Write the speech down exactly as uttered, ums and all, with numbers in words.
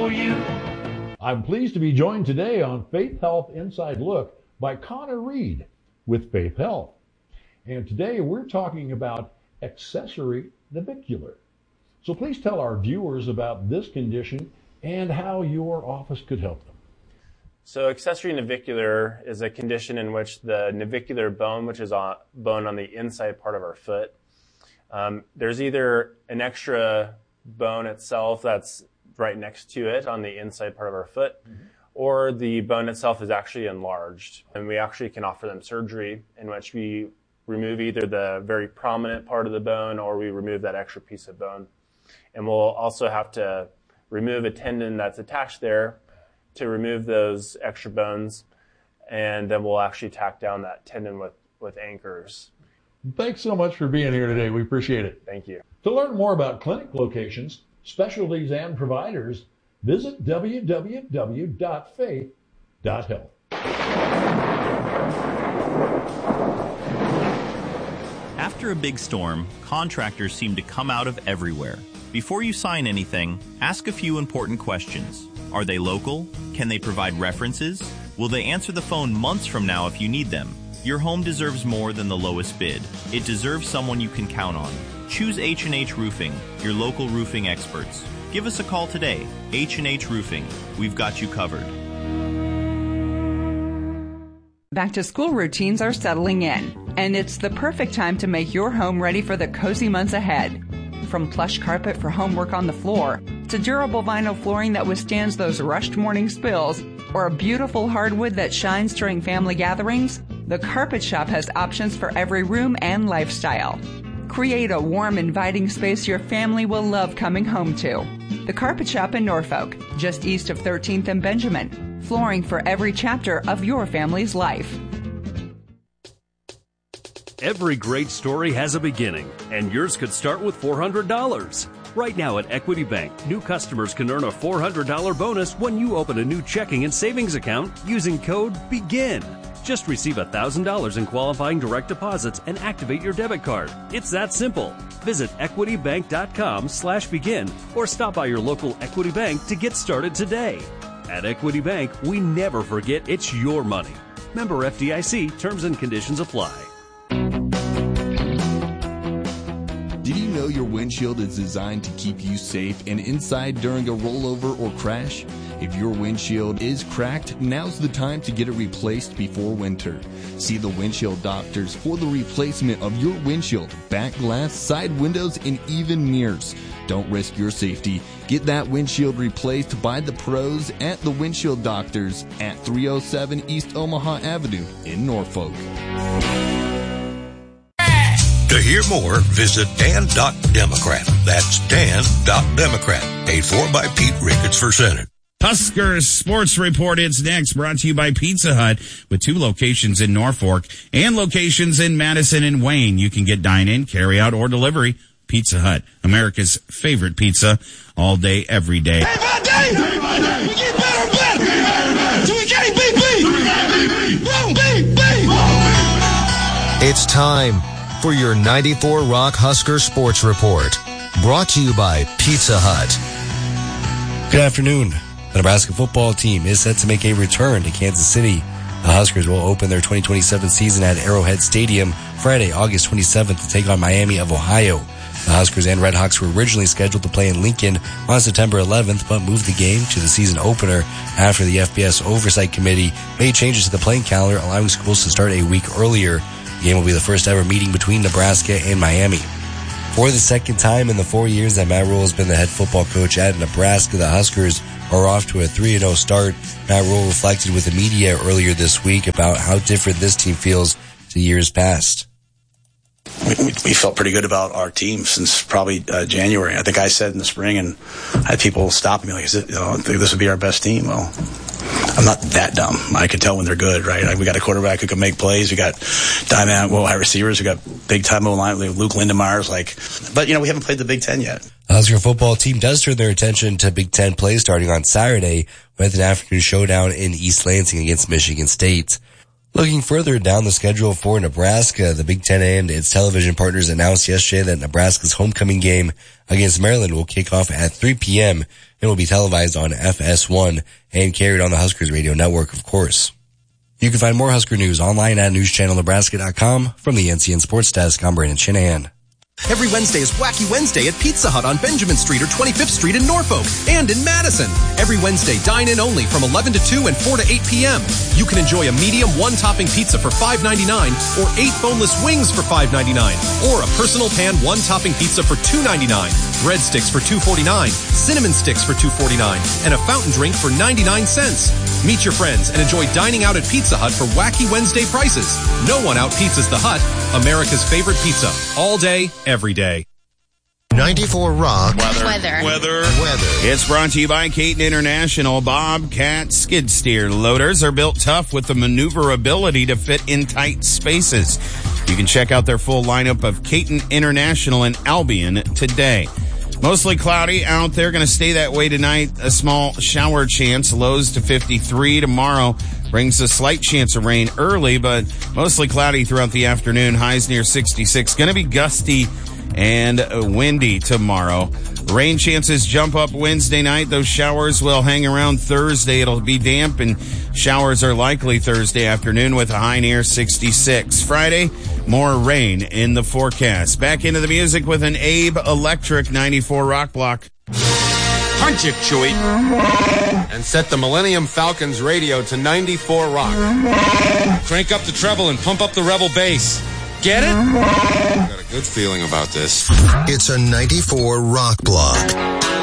for you. I'm pleased to be joined today on Faith Health Inside Look by Connor Reed with Faith Health. And today we're talking about accessory navicular. So please tell our viewers about this condition and how your office could help them. So accessory navicular is a condition in which the navicular bone, which is a bone on the inside part of our foot, um, there's either an extra bone itself that's right next to it on the inside part of our foot, mm-hmm. or the bone itself is actually enlarged. And we actually can offer them surgery in which we remove either the very prominent part of the bone or we remove that extra piece of bone. And we'll also have to remove a tendon that's attached there to remove those extra bones, and then we'll actually tack down that tendon with, with anchors. Thanks so much for being here today. We appreciate it. Thank you. To learn more about clinic locations, specialties, and providers, visit w w w dot faith dot health. After a big storm, contractors seem to come out of everywhere. Before you sign anything, ask a few important questions. Are they local? Can they provide references? Will they answer the phone months from now if you need them? Your home deserves more than the lowest bid. It deserves someone you can count on. Choose H and H Roofing, your local roofing experts. Give us a call today. H and H Roofing. We've got you covered. Back-to-school routines are settling in, and it's the perfect time to make your home ready for the cozy months ahead. From plush carpet for homework on the floor, to durable vinyl flooring that withstands those rushed morning spills, or a beautiful hardwood that shines during family gatherings, the Carpet Shop has options for every room and lifestyle. Create a warm, inviting space your family will love coming home to. The Carpet Shop in Norfolk, just east of thirteenth and Benjamin. Flooring for every chapter of your family's life. Every great story has a beginning, and yours could start with four hundred dollars. Right now at Equity Bank, new customers can earn a four hundred dollars bonus when you open a new checking and savings account using code BEGIN. Just receive one thousand dollars in qualifying direct deposits and activate your debit card. It's that simple. Visit equitybank.com slash begin or stop by your local Equity Bank to get started today. At Equity Bank, we never forget it's your money. Member F D I C, terms and conditions apply. Did you know your windshield is designed to keep you safe and inside during a rollover or crash? If your windshield is cracked, now's the time to get it replaced before winter. See the windshield doctors for the replacement of your windshield, back glass, side windows, and even mirrors. Don't risk your safety. Get that windshield replaced by the pros at the Windshield Doctors at three oh seven East Omaha Avenue in Norfolk. To hear more, visit Dan dot Democrat. That's Dan dot Democrat. Paid for by Pete Ricketts for Senate. Huskers Sports Report. It's next, brought to you by Pizza Hut with two locations in Norfolk and locations in Madison and Wayne. You can get dine-in, carry-out, or delivery. Pizza Hut, America's favorite pizza, all day, every day. Day by day, day by day, we get better and better. We get better and better. Till we can't beat beat. Till we can't beat beat. Boom, beat, beat. It's time for your ninety-four Rock Husker Sports Report, brought to you by Pizza Hut. Good afternoon. The Nebraska football team is set to make a return to Kansas City. The Huskers will open their twenty twenty-seven season at Arrowhead Stadium Friday, August twenty-seventh to take on Miami of Ohio. The Huskers and Redhawks were originally scheduled to play in Lincoln on September eleventh, but moved the game to the season opener after the F B S Oversight Committee made changes to the playing calendar, allowing schools to start a week earlier. The game will be the first ever meeting between Nebraska and Miami. For the second time in the four years that Matt Rhule has been the head football coach at Nebraska, the Huskers are off to a three and oh start. Matt Rhule reflected with the media earlier this week about how different this team feels to years past. We, we felt pretty good about our team since probably uh, January. I think I said in the spring, and I had people stop me like, "Is it? You know, I think this would be our best team." Well, I'm not that dumb. I can tell when they're good, right? Like, we got a quarterback who can make plays. We got diamond, well, high receivers. We got big time O-line. Luke Lindemeyer's like, but you know, we haven't played the Big Ten yet. The Husker football team does turn their attention to Big Ten play starting on Saturday with an afternoon showdown in East Lansing against Michigan State. Looking further down the schedule for Nebraska, the Big Ten and its television partners announced yesterday that Nebraska's homecoming game against Maryland will kick off at three p.m. and will be televised on F S one and carried on the Huskers Radio Network, of course. You can find more Husker news online at news channel nebraska dot com. From the N C N Sports Desk, I'm Brandon Shanahan. Every Wednesday is Wacky Wednesday at Pizza Hut on Benjamin Street or twenty-fifth Street in Norfolk and in Madison. Every Wednesday, dine in only from eleven to two and four to eight p.m. You can enjoy a medium one-topping pizza for five ninety-nine or eight boneless wings for five ninety-nine or a personal pan one-topping pizza for two ninety-nine, breadsticks for two forty-nine, cinnamon sticks for two forty-nine, and a fountain drink for ninety-nine cents. Meet your friends and enjoy dining out at Pizza Hut for Wacky Wednesday prices. No one out-pizzas the Hut, America's favorite pizza, all day, every day. ninety-four Rock. Weather. Weather. Weather. Weather. It's brought to you by Caton International. Bobcat skid steer loaders are built tough with the maneuverability to fit in tight spaces. You can check out their full lineup of Caton International in Albion today. Mostly cloudy out there. Going to stay that way tonight. A small shower chance. Lows to fifty-three. Tomorrow brings a slight chance of rain early, but mostly cloudy throughout the afternoon. Highs near sixty-six. Going to be gusty and windy tomorrow. Rain chances jump up Wednesday night. Those showers will hang around Thursday. It'll be damp, and showers are likely Thursday afternoon with a high near sixty-six. Friday, more rain in the forecast. Back into the music with an Abe Electric ninety-four Rock Block. Punch it, Chewie. And set the Millennium Falcons radio to ninety-four Rock. Crank up the treble and pump up the Rebel bass. Get it? I got a good feeling about this. It's a ninety-four Rock Block.